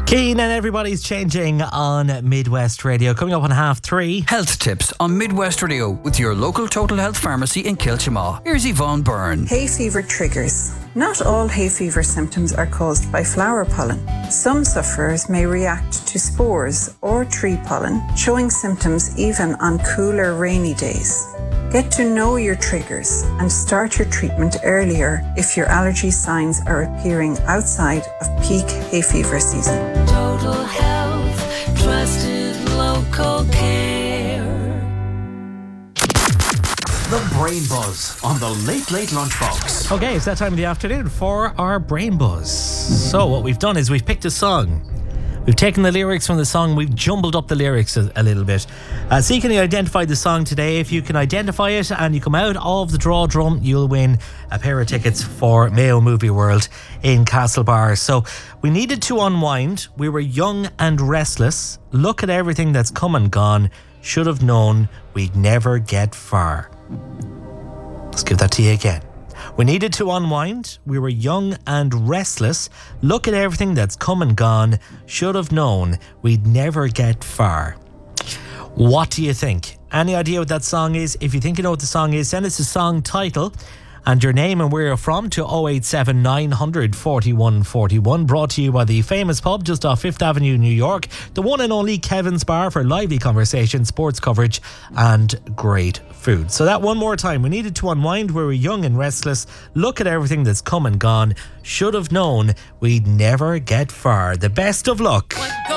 Keen and everybody's changing on Midwest Radio. Coming up on 3:30. Health tips on Midwest Radio with your local Total Health pharmacy in Kilchamaw. Here's Yvonne Byrne. Hay fever triggers. Not all hay fever symptoms are caused by flower pollen. Some sufferers may react to spores or tree pollen, showing symptoms even on cooler, rainy days. Get to know your triggers and start your treatment earlier if your allergy signs are appearing outside of peak hay fever season. Total Health, trusted local care. The Brain Buzz on the Late Late Lunchbox. Okay, it's that time of the afternoon for our Brain Buzz. So what we've done is we've picked a song. We've taken the lyrics from the song, we've jumbled up the lyrics a little bit. So you can identify the song today. If you can identify it and you come out of the draw drum, you'll win a pair of tickets for Mayo Movie World in Castlebar. So we needed to unwind. We were young and restless. Look at everything that's come and gone. Should have known we'd never get far. Let's give that to you again. We needed to unwind. We were young and restless. Look at everything that's come and gone. Should have known we'd never get far. What do you think? Any idea what that song is? If you think you know what the song is, send us a song title and your name and where you're from to 087 900 41 41. Brought to you by the famous pub just off 5th Avenue, New York. The one and only Kevin's Bar for lively conversation, sports coverage and great food. So that one more time. We needed to unwind. We were young and restless. Look at everything that's come and gone. Should have known we'd never get far. The best of luck.